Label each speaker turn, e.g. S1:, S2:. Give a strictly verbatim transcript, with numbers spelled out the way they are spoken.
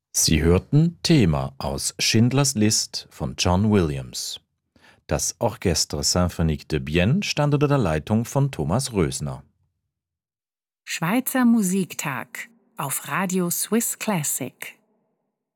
S1: Sie hörten Thema aus Schindlers List von John Williams. Das Orchestre Symphonique de Bienne stand unter der Leitung von Thomas Rösner.
S2: Schweizer Musiktag auf Radio Swiss Classic.